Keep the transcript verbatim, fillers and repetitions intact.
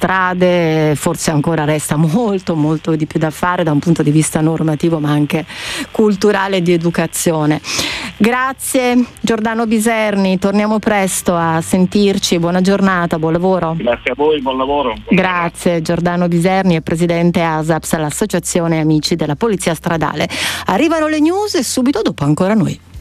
strade, forse ancora resta molto molto di più da fare da un punto di vista normativo ma anche culturale e di educazione. Grazie Giordano Biserni, torniamo presto a sentirci, buona giornata, buon lavoro. Grazie a voi, buon lavoro. Grazie. Giordano Biserni è presidente A S A P S, l'Associazione Amici della Polizia Stradale. Arrivano le news e subito dopo ancora noi.